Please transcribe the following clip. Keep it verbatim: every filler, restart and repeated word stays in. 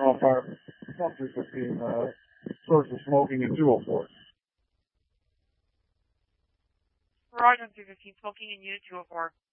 off our one three fifteen uh, source of smoking in two oh four. Garage one three fifteen, smoking in unit two oh four.